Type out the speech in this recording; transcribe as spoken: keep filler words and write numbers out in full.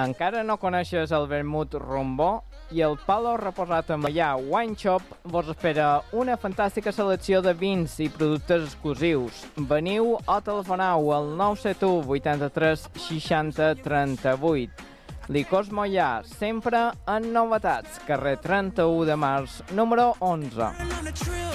Encara no coneixes el vermut Rombó i el Palo reposat en allà Wine Shop vos espera una fantàstica selecció de vins i productes exclusius. Veniu o telefoneu al nou set u vuitanta-tres seixanta trenta-vuit. Licors Mollà, sempre en novetats. Carrer trenta-u de març, número onze.